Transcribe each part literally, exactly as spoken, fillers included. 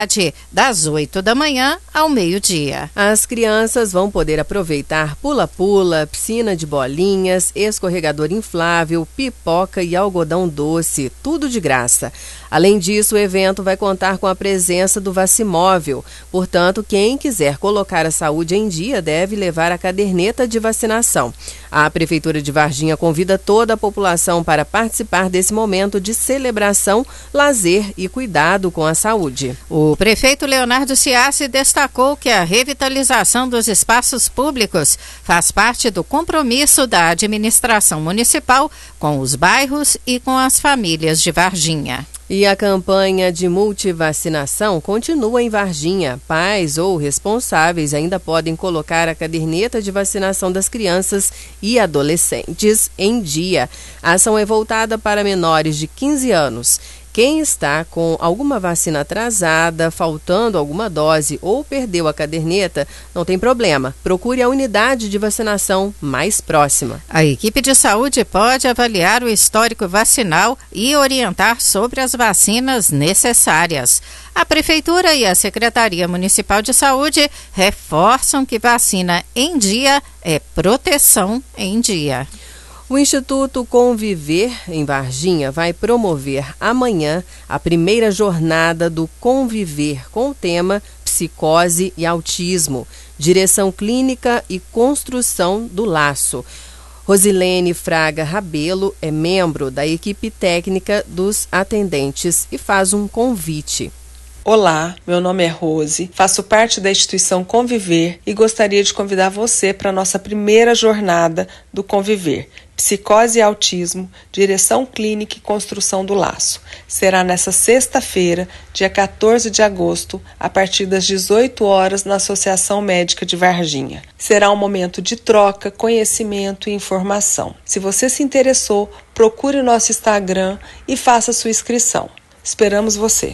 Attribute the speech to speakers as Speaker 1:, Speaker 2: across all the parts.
Speaker 1: das oito da manhã ao meio-dia.
Speaker 2: As crianças vão poder aproveitar pula-pula, piscina de bolinhas, escorregador inflável, pipoca e algodão doce, tudo de graça. Além disso, o evento vai contar com a presença do Vacimóvel. Portanto, quem quiser colocar a saúde em dia deve levar a caderneta de vacinação. A Prefeitura de Varginha convida toda a população para participar desse momento de celebração, lazer e cuidado com a saúde.
Speaker 1: O prefeito Leonardo Ciassi destacou que a revitalização dos espaços públicos faz parte do compromisso da administração municipal com os bairros e com as famílias de Varginha.
Speaker 2: E a campanha de multivacinação continua em Varginha. Pais ou responsáveis ainda podem colocar a caderneta de vacinação das crianças e adolescentes em dia. A ação é voltada para menores de quinze anos. Quem está com alguma vacina atrasada, faltando alguma dose ou perdeu a caderneta, não tem problema. Procure a unidade de vacinação mais próxima.
Speaker 1: A equipe de saúde pode avaliar o histórico vacinal e orientar sobre as vacinas necessárias. A Prefeitura e a Secretaria Municipal de Saúde reforçam que vacina em dia é proteção em dia.
Speaker 2: O Instituto Conviver, em Varginha, vai promover amanhã a primeira jornada do Conviver com o tema Psicose e Autismo, Direção Clínica e Construção do Laço. Rosilene Fraga Rabelo é membro da equipe técnica dos atendentes e faz um convite.
Speaker 3: Olá, meu nome é Rose, faço parte da instituição Conviver e gostaria de convidar você para a nossa primeira jornada do Conviver, Psicose e Autismo, Direção Clínica e Construção do Laço. Será nesta sexta-feira, dia quatorze de agosto, a partir das dezoito horas na Associação Médica de Varginha. Será um momento de troca, conhecimento e informação. Se você se interessou, procure o nosso Instagram e faça sua inscrição. Esperamos você!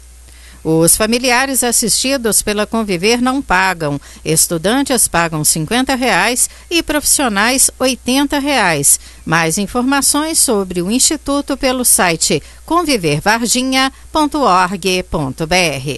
Speaker 1: Os familiares assistidos pela Conviver não pagam. Estudantes pagam cinquenta reais e profissionais oitenta reais. Mais informações sobre o Instituto pelo site conviver varginha ponto org ponto br.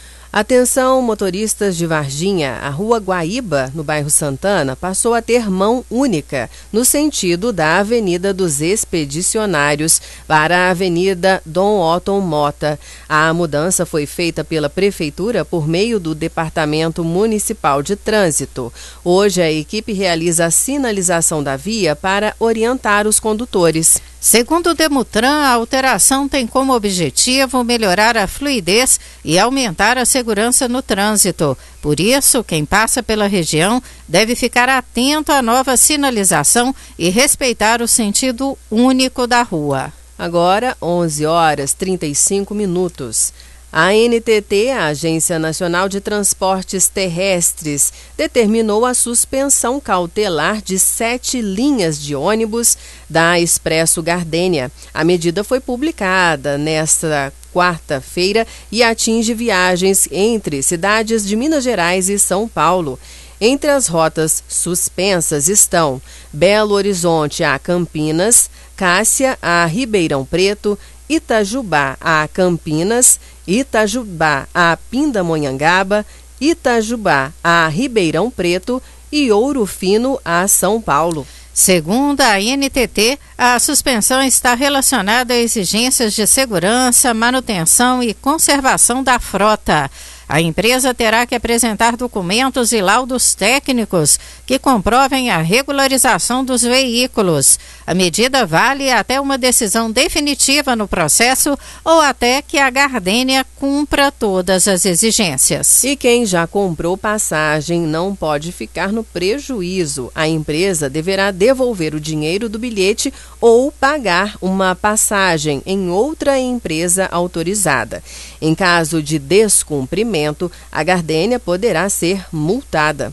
Speaker 2: Atenção, motoristas de Varginha, a Rua Guaíba, no bairro Santana, passou a ter mão única, no sentido da Avenida dos Expedicionários para a Avenida Dom Otton Mota. A mudança foi feita pela Prefeitura por meio do Departamento Municipal de Trânsito. Hoje, a equipe realiza a sinalização da via para orientar os condutores.
Speaker 1: Segundo o Demutran, a alteração tem como objetivo melhorar a fluidez e aumentar a segurança no trânsito. Por isso, quem passa pela região deve ficar atento à nova sinalização e respeitar o sentido único da rua.
Speaker 2: Agora, onze horas e trinta e cinco minutos. A A N T T, a Agência Nacional de Transportes Terrestres, determinou a suspensão cautelar de sete linhas de ônibus da Expresso Gardênia. A medida foi publicada nesta quarta-feira e atinge viagens entre cidades de Minas Gerais e São Paulo. Entre as rotas suspensas estão Belo Horizonte a Campinas, Cássia a Ribeirão Preto, Itajubá a Campinas, Itajubá a Pindamonhangaba, Itajubá a Ribeirão Preto e Ouro Fino a São Paulo.
Speaker 1: Segundo a A N T T, a suspensão está relacionada a exigências de segurança, manutenção e conservação da frota. A empresa terá que apresentar documentos e laudos técnicos que comprovem a regularização dos veículos. A medida vale até uma decisão definitiva no processo ou até que a Gardênia cumpra todas as exigências.
Speaker 2: E quem já comprou passagem não pode ficar no prejuízo. A empresa deverá devolver o dinheiro do bilhete ou pagar uma passagem em outra empresa autorizada. Em caso de descumprimento, a Gardênia poderá ser multada.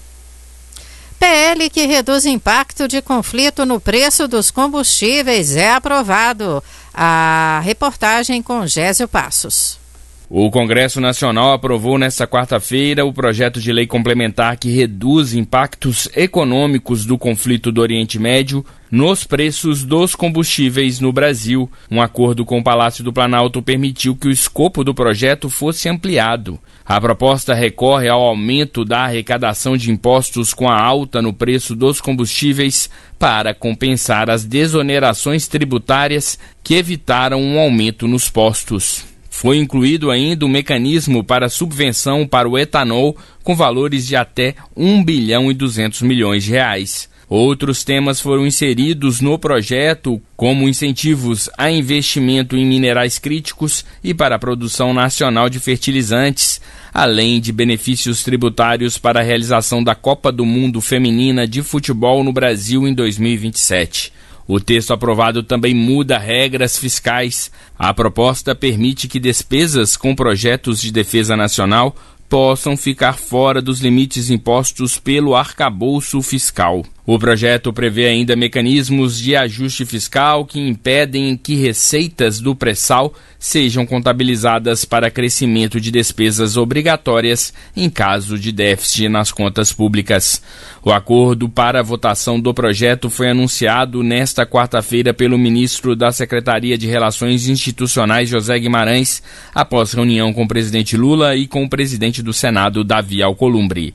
Speaker 1: P L que reduz impacto de conflito no preço dos combustíveis é aprovado. A reportagem com Gésio Passos.
Speaker 4: O Congresso Nacional aprovou nesta quarta-feira o projeto de lei complementar que reduz impactos econômicos do conflito do Oriente Médio nos preços dos combustíveis no Brasil. Um acordo com o Palácio do Planalto permitiu que o escopo do projeto fosse ampliado. A proposta recorre ao aumento da arrecadação de impostos com a alta no preço dos combustíveis para compensar as desonerações tributárias que evitaram um aumento nos postos. Foi incluído ainda um mecanismo para subvenção para o etanol com valores de até um bilhão e duzentos milhões de reais. Outros temas foram inseridos no projeto, como incentivos a investimento em minerais críticos e para a produção nacional de fertilizantes, além de benefícios tributários para a realização da Copa do Mundo Feminina de Futebol no Brasil em dois mil e vinte e sete. O texto aprovado também muda regras fiscais. A proposta permite que despesas com projetos de defesa nacional possam ficar fora dos limites impostos pelo arcabouço fiscal. O projeto prevê ainda mecanismos de ajuste fiscal que impedem que receitas do pré-sal sejam contabilizadas para crescimento de despesas obrigatórias em caso de déficit nas contas públicas. O acordo para a votação do projeto foi anunciado nesta quarta-feira pelo ministro da Secretaria de Relações Institucionais, José Guimarães, após reunião com o presidente Lula e com o presidente do Senado, Davi Alcolumbre.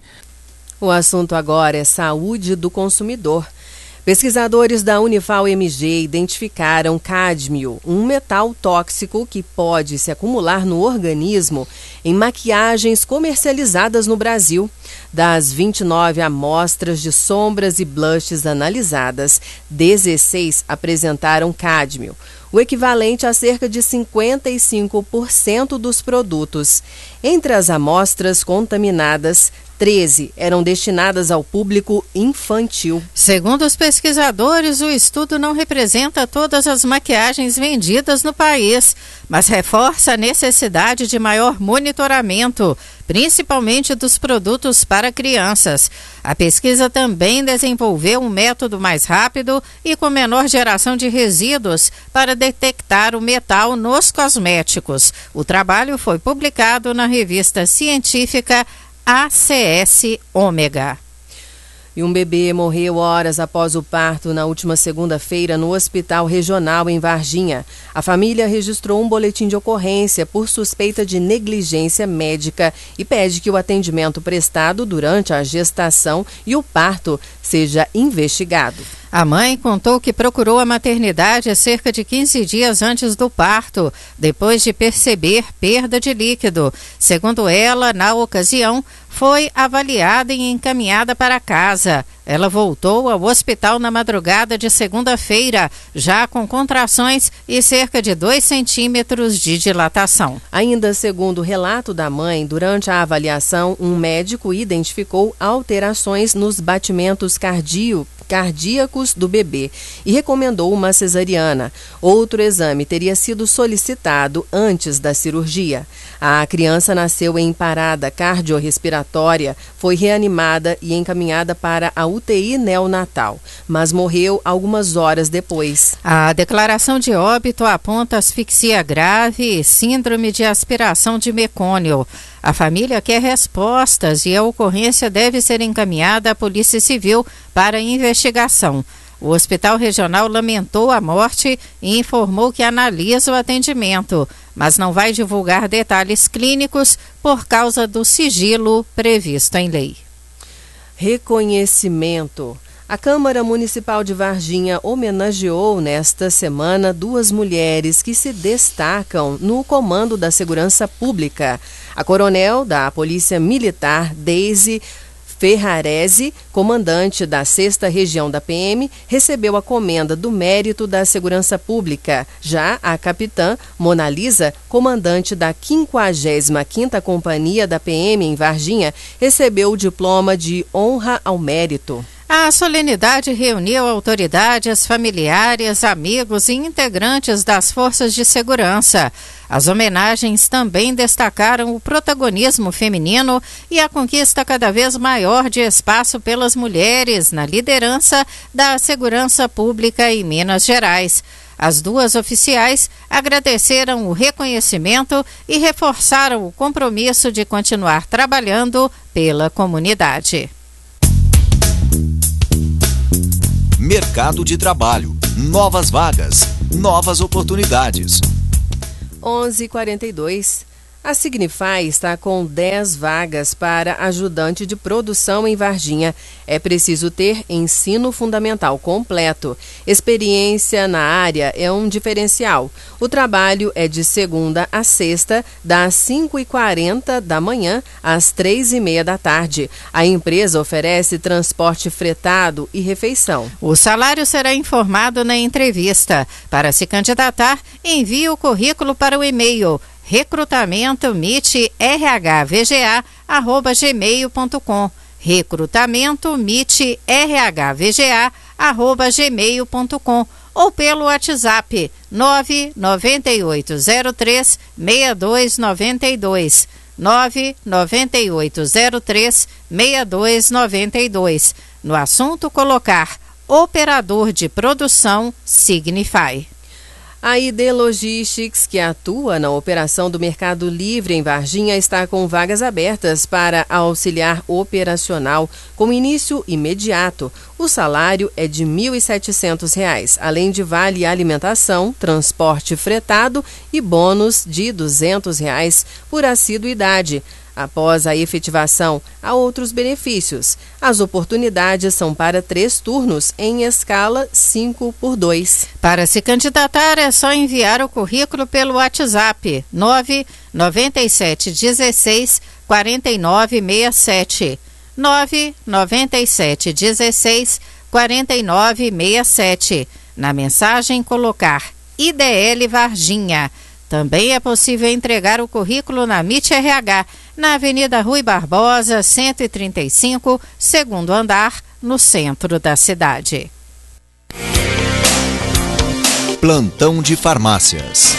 Speaker 2: O assunto agora é saúde do consumidor. Pesquisadores da Unifal-M G identificaram cádmio, um metal tóxico que pode se acumular no organismo em maquiagens comercializadas no Brasil. Das vinte e nove amostras de sombras e blushes analisadas, dezesseis apresentaram cádmio, o equivalente a cerca de cinquenta e cinco por cento dos produtos. Entre as amostras contaminadas, treze eram destinadas ao público infantil.
Speaker 1: Segundo os pesquisadores, o estudo não representa todas as maquiagens vendidas no país, mas reforça a necessidade de maior monitoramento, principalmente dos produtos para crianças. A pesquisa também desenvolveu um método mais rápido e com menor geração de resíduos para detectar o metal nos cosméticos. O trabalho foi publicado na revista científica A C S Ômega.
Speaker 2: E um bebê morreu horas após o parto na última segunda-feira no Hospital Regional em Varginha. A família registrou um boletim de ocorrência por suspeita de negligência médica e pede que o atendimento prestado durante a gestação e o parto seja investigado.
Speaker 1: A mãe contou que procurou a maternidade cerca de quinze dias antes do parto, depois de perceber perda de líquido. Segundo ela, na ocasião, foi avaliada e encaminhada para casa. Ela voltou ao hospital na madrugada de segunda-feira, já com contrações e cerca de dois centímetros de dilatação.
Speaker 2: Ainda segundo o relato da mãe, durante a avaliação, um médico identificou alterações nos batimentos cardíacos. cardíacos do bebê e recomendou uma cesariana. Outro exame teria sido solicitado antes da cirurgia. A criança nasceu em parada cardiorrespiratória, foi reanimada e encaminhada para a U T I neonatal, mas morreu algumas horas depois.
Speaker 1: A declaração de óbito aponta asfixia grave e síndrome de aspiração de mecônio. A família quer respostas e a ocorrência deve ser encaminhada à Polícia Civil para investigação. O Hospital Regional lamentou a morte e informou que analisa o atendimento, mas não vai divulgar detalhes clínicos por causa do sigilo previsto em lei.
Speaker 2: Reconhecimento. A Câmara Municipal de Varginha homenageou nesta semana duas mulheres que se destacam no comando da segurança pública. A coronel da Polícia Militar, Deise Ferrarese, comandante da sexta Região da P M, recebeu a comenda do Mérito da Segurança Pública. Já a capitã Mona Lisa, comandante da quinquagésima quinta Companhia da P M em Varginha, recebeu o diploma de Honra ao Mérito.
Speaker 1: A solenidade reuniu autoridades, familiares, amigos e integrantes das forças de segurança. As homenagens também destacaram o protagonismo feminino e a conquista cada vez maior de espaço pelas mulheres na liderança da segurança pública em Minas Gerais. As duas oficiais agradeceram o reconhecimento e reforçaram o compromisso de continuar trabalhando pela comunidade.
Speaker 5: Mercado de trabalho, novas vagas, novas oportunidades.
Speaker 2: onze e quarenta e dois. A Signify está com dez vagas para ajudante de produção em Varginha. É preciso ter ensino fundamental completo. Experiência na área é um diferencial. O trabalho é de segunda a sexta, das cinco e quarenta da manhã às três e meia da tarde. A empresa oferece transporte fretado e refeição.
Speaker 1: O salário será informado na entrevista. Para se candidatar, envie o currículo para o e-mail recrutamento mit r h v g a arroba gmail ponto com recrutamento mit r h v g a arroba gmail ponto com ou pelo WhatsApp nove nove oito zero três seis dois nove dois nove nove oito zero três seis dois nove dois. No assunto colocar operador de produção Signify.
Speaker 2: A I D Logistics, que atua na operação do Mercado Livre em Varginha, está com vagas abertas para auxiliar operacional com início imediato. O salário é de mil e setecentos reais, além de vale alimentação, transporte fretado e bônus de duzentos reais por assiduidade. Após a efetivação, há outros benefícios. As oportunidades são para três turnos, em escala cinco por dois.
Speaker 1: Para se candidatar, é só enviar o currículo pelo WhatsApp nove nove sete um seis quatro nove seis sete. nove nove sete um seis quatro nove seis sete. Na mensagem, colocar I D L Varginha. Também é possível entregar o currículo na M I T R H, na Avenida Rui Barbosa, cento e trinta e cinco, segundo andar, no centro da cidade.
Speaker 5: Plantão de farmácias.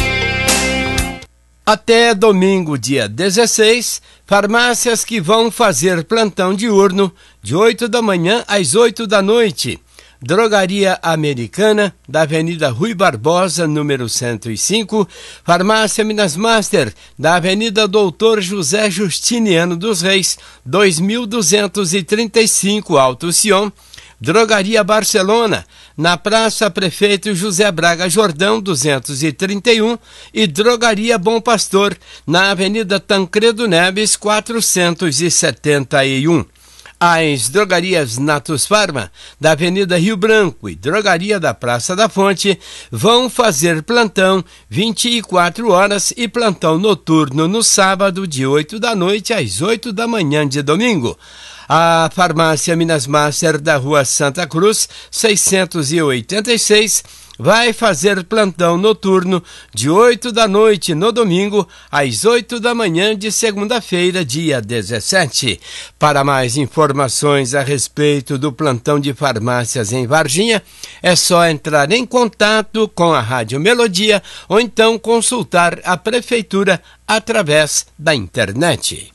Speaker 6: Até domingo, dia dezesseis, farmácias que vão fazer plantão diurno de oito da manhã às oito da noite. Drogaria Americana, da Avenida Rui Barbosa, número cento e cinco. Farmácia Minas Master, da Avenida Doutor José Justiniano dos Reis, dois mil duzentos e trinta e cinco, Alto Sion. Drogaria Barcelona, na Praça Prefeito José Braga Jordão, duzentos e trinta e um. E Drogaria Bom Pastor, na Avenida Tancredo Neves, quatrocentos e setenta e um. As drogarias Natus Farma, da Avenida Rio Branco e Drogaria da Praça da Fonte, vão fazer plantão vinte e quatro horas e plantão noturno no sábado, de oito da noite às oito da manhã de domingo. A Farmácia Minas Master, da Rua Santa Cruz, seiscentos e oitenta e seis, vai fazer plantão noturno de oito da noite no domingo às oito da manhã de segunda-feira, dia dezessete. Para mais informações a respeito do plantão de farmácias em Varginha, é só entrar em contato com a Rádio Melodia ou então consultar a Prefeitura através da internet.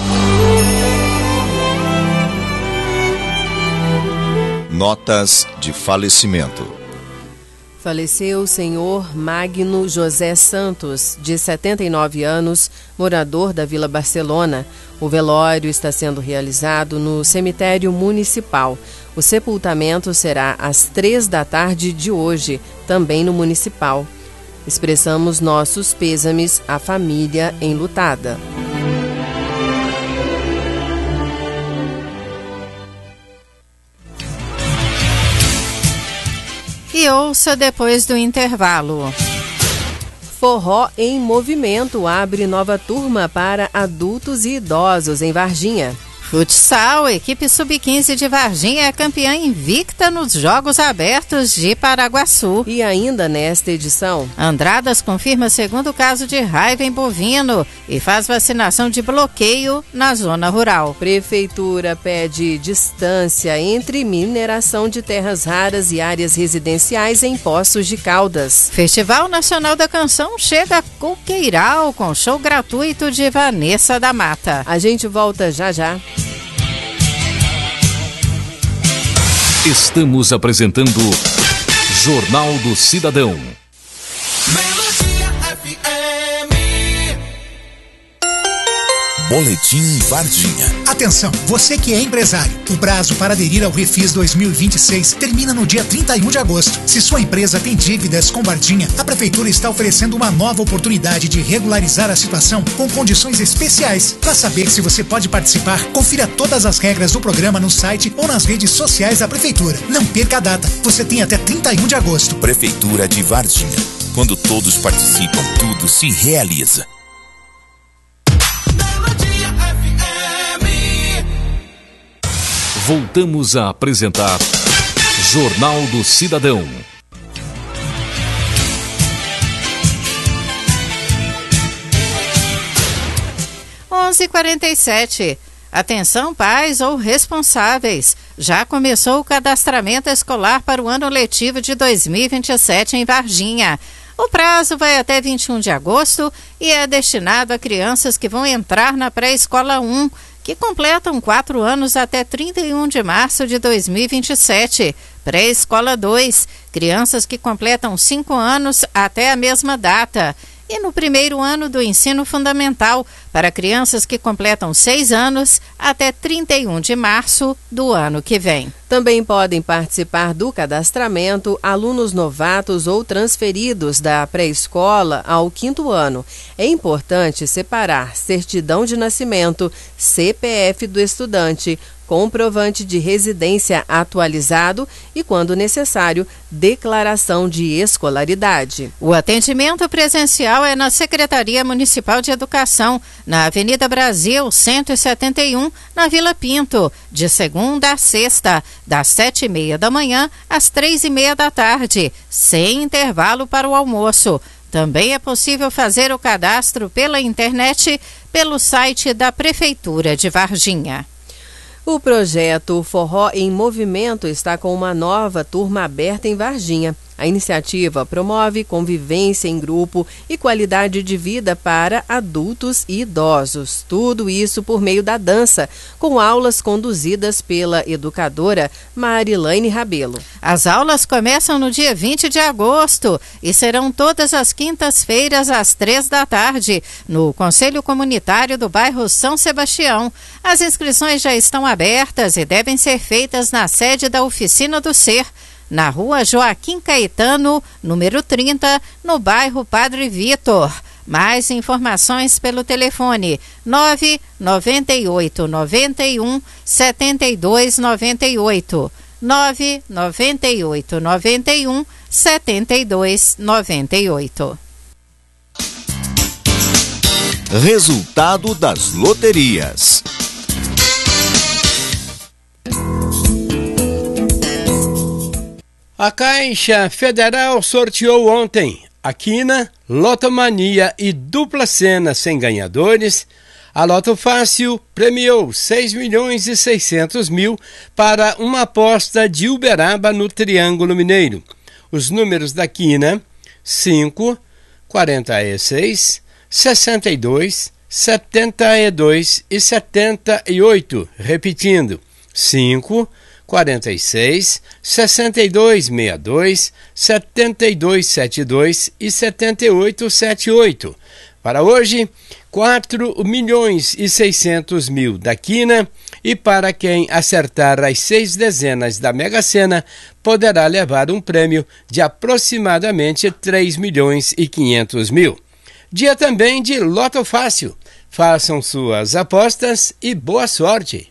Speaker 5: Notas de falecimento.
Speaker 2: Faleceu o senhor Magno José Santos, de setenta e nove anos, morador da Vila Barcelona. O velório está sendo realizado no cemitério municipal. O sepultamento será às três da tarde de hoje, também no municipal. Expressamos nossos pêsames à família enlutada.
Speaker 1: E ouça depois do intervalo.
Speaker 2: Forró em Movimento abre nova turma para adultos e idosos em Varginha.
Speaker 1: Futsal, equipe sub quinze de Varginha é campeã invicta nos Jogos Abertos de Paraguaçu.
Speaker 2: E ainda nesta edição,
Speaker 1: Andradas confirma segundo caso de raiva em bovino e faz vacinação de bloqueio na zona rural.
Speaker 2: Prefeitura pede distância entre mineração de terras raras e áreas residenciais em Poços de Caldas.
Speaker 1: Festival Nacional da Canção chega a Coqueiral com show gratuito de Vanessa da Mata.
Speaker 2: A gente volta já já.
Speaker 5: Estamos apresentando Jornal do Cidadão. Boletim Varginha.
Speaker 7: Atenção, você que é empresário. O prazo para aderir ao Refis dois mil e vinte e seis termina no dia trinta e um de agosto. Se sua empresa tem dívidas com Varginha, a Prefeitura está oferecendo uma nova oportunidade de regularizar a situação com condições especiais. Para saber se você pode participar, confira todas as regras do programa no site ou nas redes sociais da Prefeitura. Não perca a data. Você tem até trinta e um de agosto.
Speaker 5: Prefeitura de Varginha. Quando todos participam, tudo se realiza. Voltamos a apresentar Jornal do Cidadão.
Speaker 1: onze e quarenta e sete. Atenção, pais ou responsáveis. Já começou o cadastramento escolar para o ano letivo de dois mil e vinte e sete em Varginha. O prazo vai até vinte e um de agosto e é destinado a crianças que vão entrar na pré-escola um, que completam quatro anos até trinta e um de março de dois mil e vinte e sete. Pré-escola dois, crianças que completam cinco anos até a mesma data. E no primeiro ano do ensino fundamental, para crianças que completam seis anos até trinta e um de março do ano que vem.
Speaker 2: Também podem participar do cadastramento alunos novatos ou transferidos da pré-escola ao quinto ano. É importante separar certidão de nascimento, C P F do estudante, comprovante de residência atualizado e, quando necessário, declaração de escolaridade.
Speaker 1: O atendimento presencial é na Secretaria Municipal de Educação, na Avenida Brasil, cento e setenta e um, na Vila Pinto, de segunda a sexta, das sete e meia da manhã às três e meia da tarde, sem intervalo para o almoço. Também é possível fazer o cadastro pela internet, pelo site da Prefeitura de Varginha.
Speaker 2: O projeto Forró em Movimento está com uma nova turma aberta em Varginha. A iniciativa promove convivência em grupo e qualidade de vida para adultos e idosos. Tudo isso por meio da dança, com aulas conduzidas pela educadora Marilaine Rabelo.
Speaker 1: As aulas começam no dia vinte de agosto e serão todas as quintas-feiras às três da tarde, no Conselho Comunitário do bairro São Sebastião. As inscrições já estão abertas e devem ser feitas na sede da Oficina do Ser, na rua Joaquim Caetano, número trinta, no bairro Padre Vitor. Mais informações pelo telefone nove nove oito nove um sete dois nove oito, nove nove oito nove um sete dois nove oito.
Speaker 5: Resultado das loterias.
Speaker 6: A Caixa Federal sorteou ontem a Quina, Lotomania e Dupla Sena sem ganhadores. A Loto Fácil premiou seis milhões e seiscentos mil para uma aposta de Uberaba no Triângulo Mineiro. Os números da Quina: cinco, quarenta e seis, sessenta e dois, setenta e dois e setenta e oito. Repetindo: cinco, quarenta e seis, sessenta e dois, sessenta e dois, setenta e dois, setenta e dois e setenta e oito, setenta e oito. Para hoje, quatro milhões e seiscentos mil da Quina, e para quem acertar as seis dezenas da Mega Sena, poderá levar um prêmio de aproximadamente três milhões e quinhentos mil. Dia também de Loto Fácil. Façam suas apostas e boa sorte!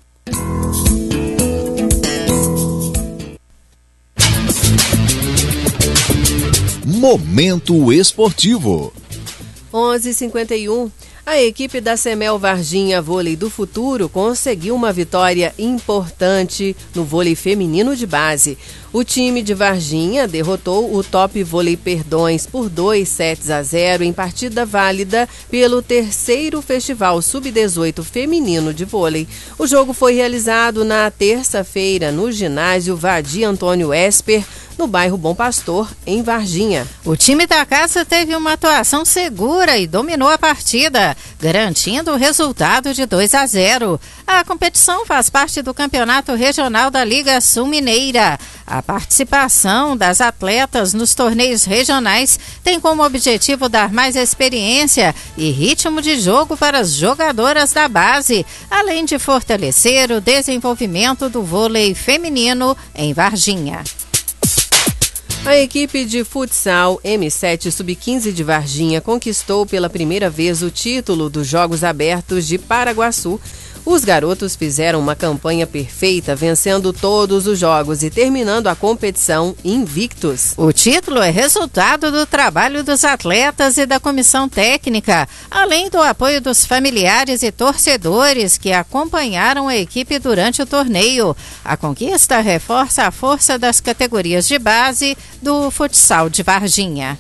Speaker 5: Momento Esportivo.
Speaker 2: onze e cinquenta e um. A equipe da Semel Varginha Vôlei do Futuro conseguiu uma vitória importante no vôlei feminino de base. O time de Varginha derrotou o Top Vôlei Perdões por dois sets a zero em partida válida pelo terceiro Festival sub dezoito Feminino de Vôlei. O jogo foi realizado na terça-feira no ginásio Vadir Antônio Esper, no bairro Bom Pastor, em Varginha.
Speaker 1: O time da casa teve uma atuação segura e dominou a partida, garantindo o resultado de dois a zero. A competição faz parte do Campeonato Regional da Liga Sul Mineira. A participação das atletas nos torneios regionais tem como objetivo dar mais experiência e ritmo de jogo para as jogadoras da base, além de fortalecer o desenvolvimento do vôlei feminino em Varginha.
Speaker 2: A equipe de futsal M sete sub quinze de Varginha conquistou pela primeira vez o título dos Jogos Abertos de Paraguaçu. Os garotos fizeram uma campanha perfeita, vencendo todos os jogos e terminando a competição invictos.
Speaker 1: O título é resultado do trabalho dos atletas e da comissão técnica, além do apoio dos familiares e torcedores que acompanharam a equipe durante o torneio. A conquista reforça a força das categorias de base do futsal de Varginha.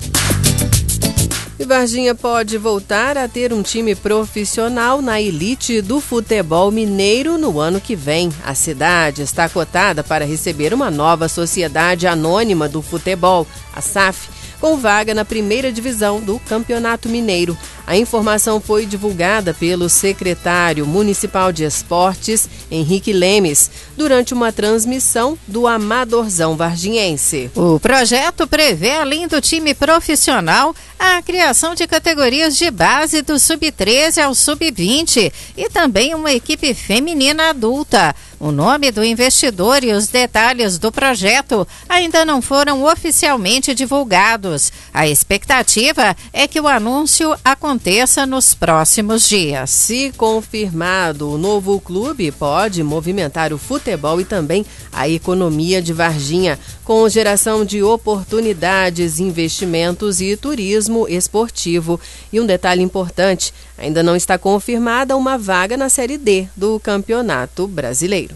Speaker 2: E Varginha pode voltar a ter um time profissional na elite do futebol mineiro no ano que vem. A cidade está cotada para receber uma nova sociedade anônima do futebol, a S A F, com vaga na primeira divisão do Campeonato Mineiro. A informação foi divulgada pelo secretário municipal de esportes, Henrique Lemes, durante uma transmissão do Amadorzão Varginhense.
Speaker 1: O projeto prevê, além do time profissional, a criação de categorias de base do sub treze ao sub vinte e também uma equipe feminina adulta. O nome do investidor e os detalhes do projeto ainda não foram oficialmente divulgados. A expectativa é que o anúncio aconteça nos próximos dias.
Speaker 2: Se confirmado, o novo clube pode movimentar o futebol e também a economia de Varginha, com geração de oportunidades, investimentos e turismo esportivo. E um detalhe importante, ainda não está confirmada uma vaga na Série D do Campeonato Brasileiro.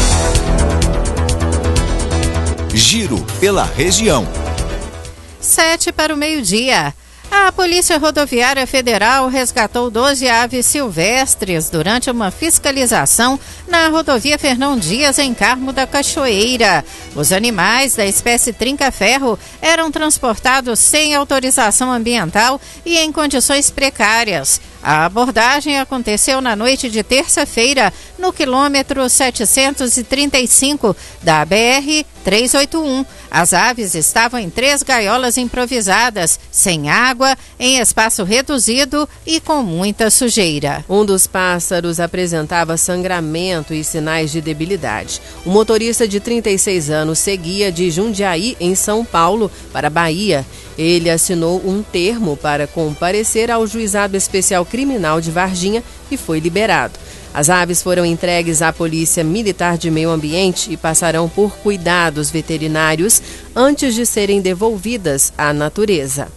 Speaker 5: Giro pela região.
Speaker 1: Sete para o meio-dia. A Polícia Rodoviária Federal resgatou doze aves silvestres durante uma fiscalização na rodovia Fernão Dias, em Carmo da Cachoeira. Os animais da espécie trinca-ferro eram transportados sem autorização ambiental e em condições precárias. A abordagem aconteceu na noite de terça-feira, no quilômetro setecentos e trinta e cinco da B R trezentos e oitenta e um. As aves estavam em três gaiolas improvisadas, sem água, em espaço reduzido e com muita sujeira.
Speaker 2: Um dos pássaros apresentava sangramento e sinais de debilidade. O motorista de trinta e seis anos seguia de Jundiaí, em São Paulo, para Bahia. Ele assinou um termo para comparecer ao Juizado Especial Criminal de Varginha e foi liberado. As aves foram entregues à Polícia Militar de Meio Ambiente e passarão por cuidados veterinários antes de serem devolvidas à natureza.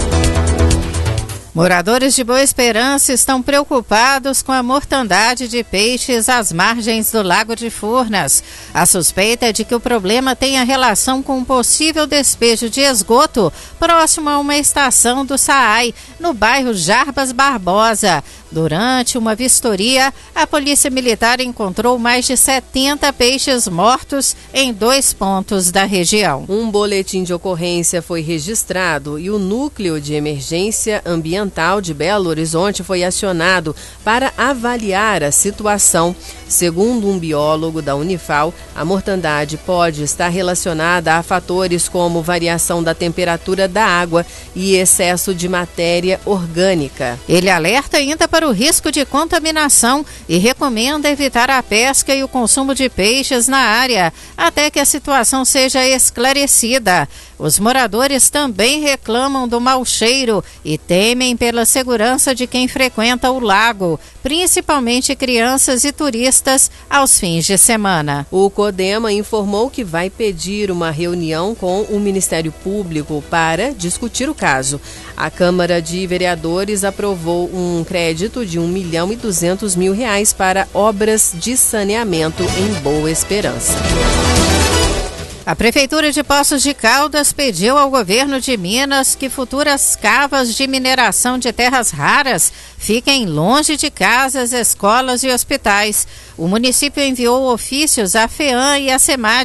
Speaker 1: Moradores de Boa Esperança estão preocupados com a mortandade de peixes às margens do Lago de Furnas. A suspeita é de que o problema tenha relação com um possível despejo de esgoto próximo a uma estação do SAAI, no bairro Jarbas Barbosa. Durante uma vistoria, a Polícia Militar encontrou mais de setenta peixes mortos em dois pontos da região.
Speaker 2: Um boletim de ocorrência foi registrado e o Núcleo de Emergência Ambiental de Belo Horizonte foi acionado para avaliar a situação. Segundo um biólogo da Unifal, a mortandade pode estar relacionada a fatores como variação da temperatura da água e excesso de matéria orgânica.
Speaker 1: Ele alerta ainda para o risco de contaminação e recomenda evitar a pesca e o consumo de peixes na área, até que a situação seja esclarecida. Os moradores também reclamam do mau cheiro e temem pela segurança de quem frequenta o lago, principalmente crianças e turistas aos fins de semana.
Speaker 2: O CODEMA informou que vai pedir uma reunião com o Ministério Público para discutir o caso. A Câmara de Vereadores aprovou um crédito de um milhão e duzentos mil reais para obras de saneamento em Boa Esperança.
Speaker 1: A Prefeitura de Poços de Caldas pediu ao governo de Minas que futuras cavas de mineração de terras raras fiquem longe de casas, escolas e hospitais. O município enviou ofícios à FEAM e à SEMAD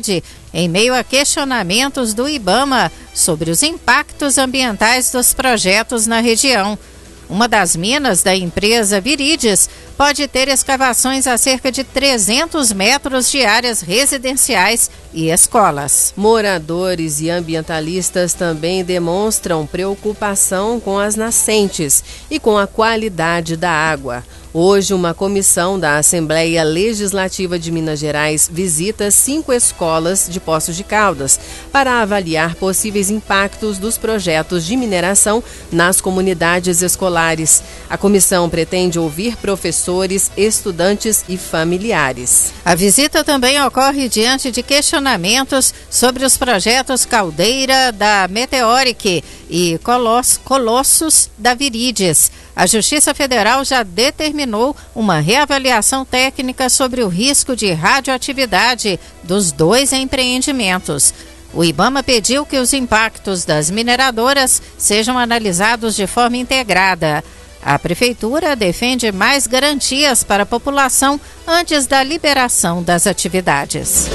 Speaker 1: em meio a questionamentos do IBAMA sobre os impactos ambientais dos projetos na região. Uma das minas da empresa Viridies pode ter escavações a cerca de trezentos metros de áreas residenciais e escolas.
Speaker 2: Moradores e ambientalistas também demonstram preocupação com as nascentes e com a qualidade da água. Hoje, uma comissão da Assembleia Legislativa de Minas Gerais visita cinco escolas de Poços de Caldas para avaliar possíveis impactos dos projetos de mineração nas comunidades escolares. A comissão pretende ouvir professores, estudantes e familiares.
Speaker 1: A visita também ocorre diante de questionamentos sobre os projetos Caldeira da Meteoric e Coloss- Colossos da Viridies. A Justiça Federal já determinou uma reavaliação técnica sobre o risco de radioatividade dos dois empreendimentos. O IBAMA pediu que os impactos das mineradoras sejam analisados de forma integrada. A Prefeitura defende mais garantias para a população antes da liberação das atividades.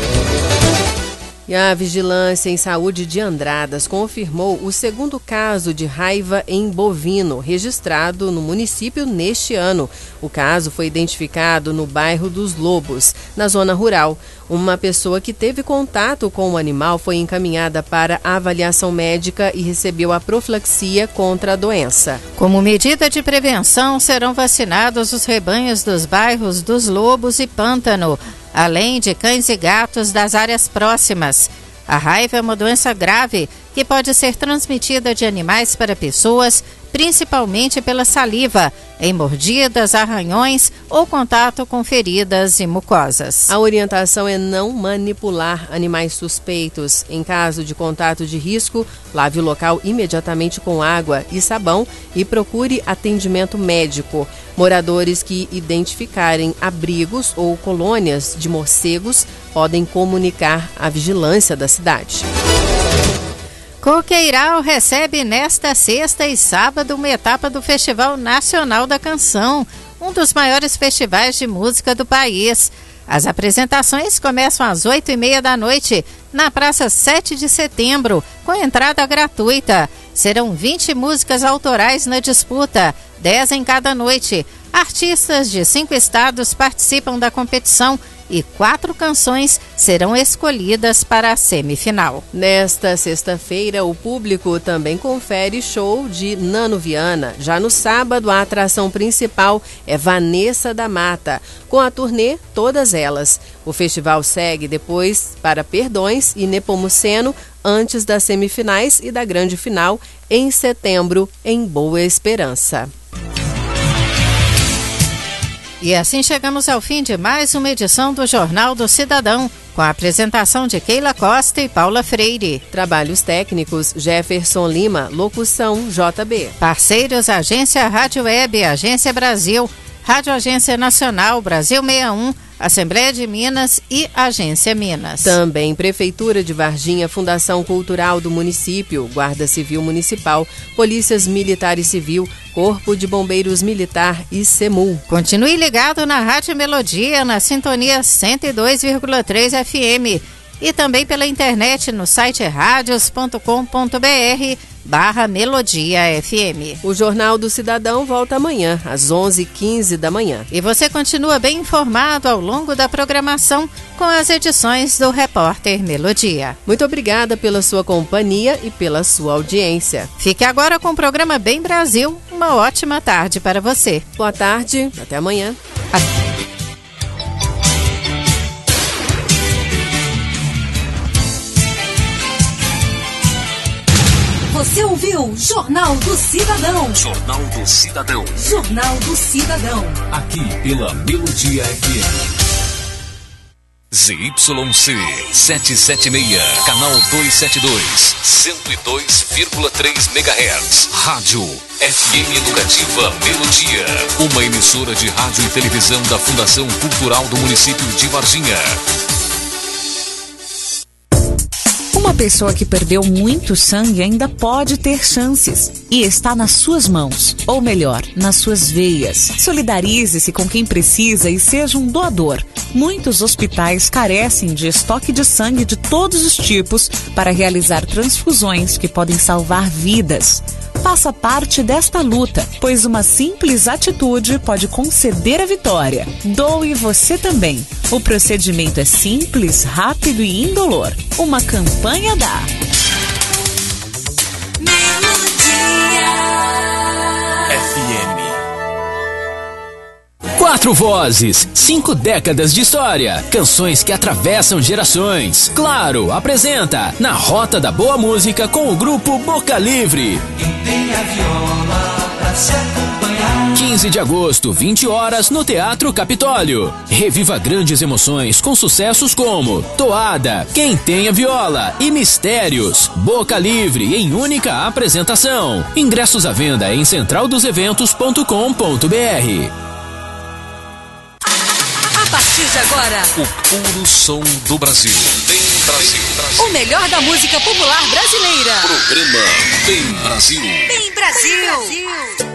Speaker 2: E a Vigilância em Saúde de Andradas confirmou o segundo caso de raiva em bovino registrado no município neste ano. O caso foi identificado no bairro dos Lobos, na zona rural. Uma pessoa que teve contato com o animal foi encaminhada para avaliação médica e recebeu a profilaxia contra a doença.
Speaker 1: Como medida de prevenção, serão vacinados os rebanhos dos bairros dos Lobos e Pântano, além de cães e gatos das áreas próximas. A raiva é uma doença grave que pode ser transmitida de animais para pessoas, principalmente pela saliva, em mordidas, arranhões ou contato com feridas e mucosas.
Speaker 2: A orientação é não manipular animais suspeitos. Em caso de contato de risco, lave o local imediatamente com água e sabão e procure atendimento médico. Moradores que identificarem abrigos ou colônias de morcegos podem comunicar à vigilância da cidade.
Speaker 1: Coqueiral recebe nesta sexta e sábado uma etapa do Festival Nacional da Canção, um dos maiores festivais de música do país. As apresentações começam às oito e meia da noite na Praça sete de Setembro, com entrada gratuita. Serão vinte músicas autorais na disputa, dez em cada noite. Artistas de cinco estados participam da competição e quatro canções serão escolhidas para a semifinal.
Speaker 2: Nesta sexta-feira, o público também confere show de Nano Viana. Já no sábado, a atração principal é Vanessa da Mata, com a turnê Todas Elas. O festival segue depois para Perdões e Nepomuceno, antes das semifinais e da grande final, em setembro, em Boa Esperança.
Speaker 1: E assim chegamos ao fim de mais uma edição do Jornal do Cidadão, com a apresentação de Keila Costa e Paula Freire.
Speaker 2: Trabalhos técnicos, Jefferson Lima, locução J B.
Speaker 1: Parceiros, Agência Rádio Web, Agência Brasil, Rádio Agência Nacional, Brasil sessenta e um, Assembleia de Minas e Agência Minas.
Speaker 2: Também Prefeitura de Varginha, Fundação Cultural do Município, Guarda Civil Municipal, Polícias Militar e Civil, Corpo de Bombeiros Militar e SEMUL.
Speaker 1: Continue ligado na Rádio Melodia, na sintonia cento e dois vírgula três F M e também pela internet no site radios ponto com ponto br barra Melodia F M.
Speaker 2: O Jornal do Cidadão volta amanhã, às onze e quinze da manhã.
Speaker 1: E você continua bem informado ao longo da programação com as edições do Repórter Melodia.
Speaker 2: Muito obrigada pela sua companhia e pela sua audiência.
Speaker 1: Fique agora com o programa Bem Brasil. Uma ótima tarde para você.
Speaker 2: Boa tarde, até amanhã.
Speaker 1: Até.
Speaker 8: Você ouviu Jornal do Cidadão.
Speaker 5: Jornal do Cidadão.
Speaker 8: Jornal do Cidadão.
Speaker 5: Aqui pela Melodia F M. Z Y C setecentos e setenta e seis, canal duzentos e setenta e dois, cento e dois vírgula três megahertz. Rádio F M Educativa Melodia. Uma emissora de rádio e televisão da Fundação Cultural do município de Varginha.
Speaker 9: Uma pessoa que perdeu muito sangue ainda pode ter chances. e está nas suas mãos, ou melhor, nas suas veias. Solidarize-se com quem precisa e seja um doador. Muitos hospitais carecem de estoque de sangue de todos os tipos para realizar transfusões que podem salvar vidas. Faça parte desta luta, pois uma simples atitude pode conceder a vitória. Doe você também. O procedimento é simples, rápido e indolor. Uma campanha da
Speaker 5: F M. Quatro vozes, cinco décadas de história, canções que atravessam gerações. Claro, apresenta Na Rota da Boa Música com o grupo Boca Livre. Quem tem a viola pra se acompanhar. quinze de agosto, vinte horas, no Teatro Capitólio. Reviva grandes emoções com sucessos como Toada, Quem Tem a Viola e Mistérios. Boca Livre em única apresentação. Ingressos à venda em central dos eventos ponto com ponto b r.
Speaker 8: A partir de agora,
Speaker 5: O puro som do Brasil. Bem Brasil. Brasil.
Speaker 8: o melhor da música popular brasileira.
Speaker 5: Programa Bem Brasil.
Speaker 8: Bem Brasil.